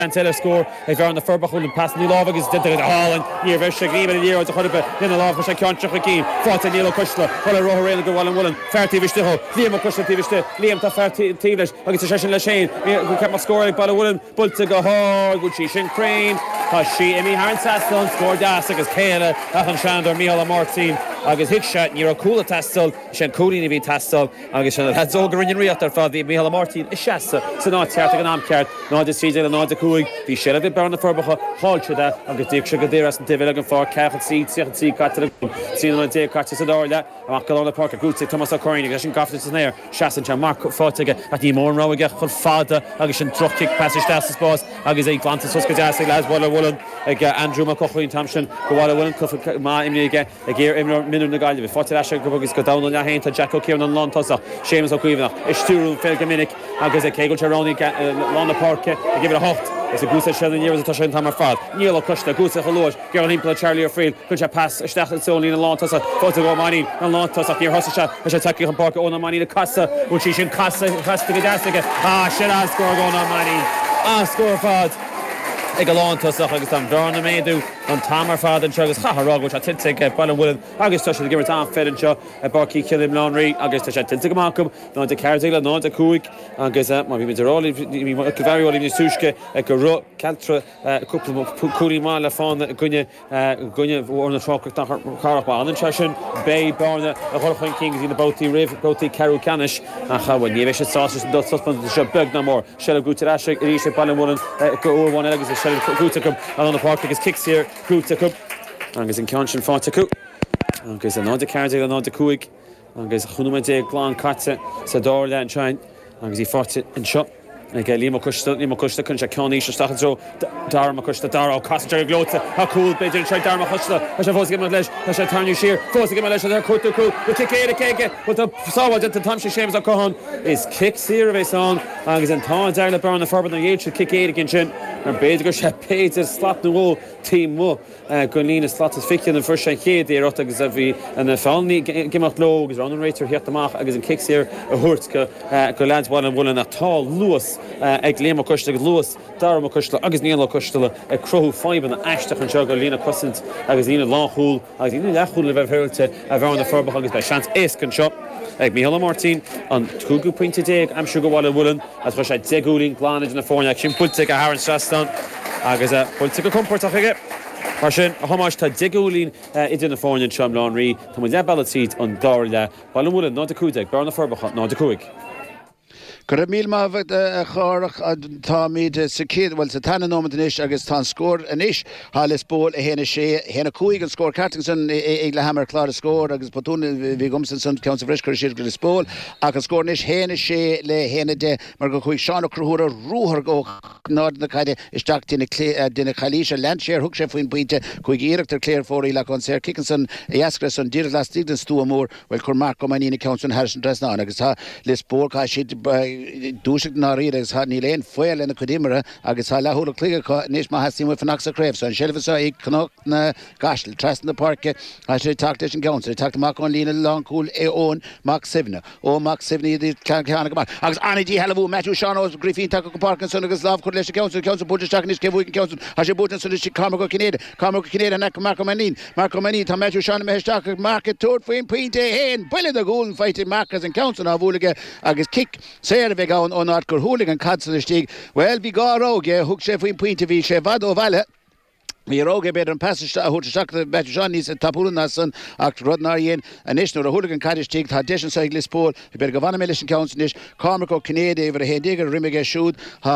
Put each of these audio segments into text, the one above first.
Taylor score ag bhar na forbachún an pass ní láh agus de hálan níor bheith se gríomh an díor a chuirbe lena láh se ceanteach a cín fáte níl cosla chuil a rothréile go bhil an fertíhiste ho líam a cosla tíhiste líam tá fertíhleis agus sé sin le sé go ceap scóir ball bhfuil bulte go há go sí sin Crane tá si imi Haran Saston scór das agus céile a an Shandor Mícheál Martin agus hickshot ní a coolla tastal sin codína bhí tastal agus sin had zógar in riachtar fád bhí Mícheál Martin is seasa san ná teart an amceart ná de síide ná de cuaig bhí sé a bhí bearna forbacha háilteada agus díag se go dtíras an tíhile an fá cechan sí caite sína dé caite sa dáile amach go lána park a gúte Thomas O'Corrin agus sin gafta san éir seasan se Mark fáteige a dí mórráige chun fada agus sin trochic passage das spás agus é glanta susca deasa las bhil ag Andrew McCochain Thompson go bhil bhfuil clufa má imige ag géir minú na gaiile bhí fáte eise go agus go dána le hénta Jack O'Keeran an lántasach Séamus O'Cuivanach is stúrún fel go minic agus ag cégail teránaí lána parke a gibh a hocht is a gúsa se an níomh atá sin tamar fad níl a costa gúsa chalóis gur an impla Charlie O'Friel chun se pass isteach solí na lántasach fáte go maní an lántasach níor hosa se a sé takeí an parke óna maní na casa bú sí sin casa go deasige sin ascór góna maní ascór fad ag a lántasach agus an bhena méadú an tamar fad an segus chathrág a tintig ball bhfuil agus tá sé gimar an fed seo a barcí cilim lánaí agus tá sé tintig amachcham ná de ceirdaile ná de cuaig agus má bhí idirráí go bhhéolaí ní súisce ag go ru cetra cúpla cúí má le fána gunne bhórna trácha charachá an se sin bé barna a chorchain King í na bótaí rih bótaí ceú canis a chahain ní bheith sé sásta do suspan se beg na mór se a gúte eise rí sé ball bhfuil go óháin agus se gútacham an park agus kicksíir gútacham agus an cean sin fáteú agus an náda ceirdaigh an náda cuaig agus chunaidé glán caite sa dáir le an trein agus í fáte an seo ag líam custa chun se ceanní se stachadró darma custa dar á casteir glóta a cúil beidir tre darma chusta a sé fósa leis a sé tarniú sír fósa leis ar chuú go ticéad céige bu sáhaid an tam sé sémas a cohan is kicksíir a bheits an agus an tá deir le bar na forban an dhéad se ticéad gin sin ar beidir gur sé péidir slat nó tím mó go lína slat is fician an first chéad é rot agus a bhí an fánaí gimach ló agus an réitir heart amach agus an kicksíir a thuirt go leadháin an bhfuil atá luas ag léama coiste go luas darma coiste agus níl coistele ag crothú fáiban eisteach an seo go lína cosint agus lína láthúil agus lína lechúil le bheith héilte a bhar na forbach agus bei seans écan seo ag Mícheál Martin an 2.10 am siú go bhile bhfuilin a chu sé deúlín gláid na fáine sin pulte a Haran Saston agus pulte go comportach aige mar sin a thomáis tá deúlín idir na fáin seom lánaí tá le bailtíd an dáir le bhil bhfuil ná de cúteag bar na forbacha ná de cuaig. Gur mí má chárach tá míad sa céad bhfuil sa tanna nómad inis agus tá scór inis hálas ból a héna sé héna cuaig an scór Cartingson ag le hamar chlár a scór agus potúna bhí gomsan san ceann sa bhriscar siad go spól ach an scór inis héna sé le héna de mar go chuig seánna cruúra rúthar go nád na caiide isteach duine chalíise landséir thug sé faoin buinte chuig iireachtar cléir fórí le chun séir Kickinson iascra san dír las tígan stú mór bhfuil chur Mark go maína ceann Harrison Dresná agus tá le spól cai siad dúiseach ná riad agus ní léon foiil lena chudimara agus tá lethúla clíige níos má hasí mu fanach sa créibh an silfasa ag cnocht na gastal tras na parke a sé tata sin gceann sé tata amach an lína lácúil é ón Mac 7 ó Mac 7 iad ceanna go agus anidí helahú Matthew Sean ó Griffin take go Parkinson agus láh chuir leis ceann búteach níos cehúig ceann a sé bútan san Carmar go Cinéad na Marco Maní tá Matthew Sean meisteach Mark túir faoin puinte héin buile a gúil feite Marcas an ceann á bhúlaige agus kick séir bheith gáin ó nád gur thuúlaigh an cadsan istíigh well bhí gáróge thug sé faoin puinte bhí sé bhd ó bhaile Bhí róga beidir an passage a thuirte seachta Matthew Sean níos tapúna san ach rodná dhéon a níos nuair a thuúlaigh an cadistíigh tá deis sa glispól bhí beidir go bhana mé leis an ceann níos Carmar go Cinéad éhar a hédéige rimige siúd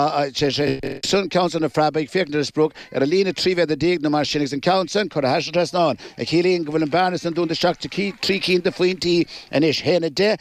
sé sun ceann na Freiburg fécnar spruch ar a lína tríhead a déag na mar sinnig an ceann chu a heise tresnáin a chéíonn go bhfuil an bearnas an dúnta seachta trí cín de faointí inis héna de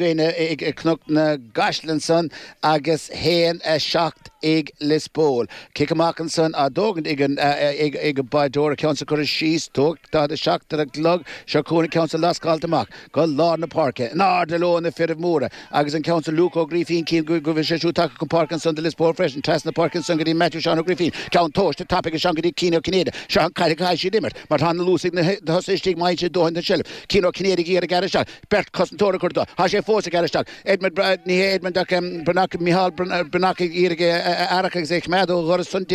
ag cnocht na gaslan san agus héan a seacht ag Lisbol. Kick amachchan san a dógan ag ag baidor council cur shees tok da the shock that a glug Shakuni council last call to mock go law in the park na de lo in the fit of Mura agus an council Luco Griffin King go vishu tak park and Sunday Sport fresh and test the park and Sungadi Matthew Sean Griffin count toast the topic of Shangadi Kino Canada Sean Kai she dimmer but han losing the hostage my do in the shell Kino Canada gear a garage Bert Cousin Tora Kurta Hashe Force a garage Edmund Bradney Edmund Bernack Mihal Bernack Irige Araka Zekmado or Sunday